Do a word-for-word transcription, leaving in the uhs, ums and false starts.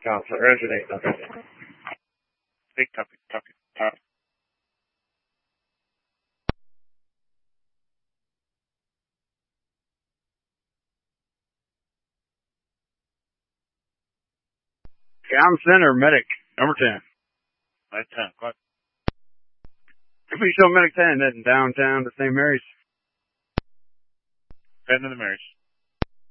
Counselor, resonate, okay. Big topic, topic, topic. Cam Center, medic, number ten. Right ten, what? If we show medic ten, heading downtown to Saint Mary's. Heading to the Marys.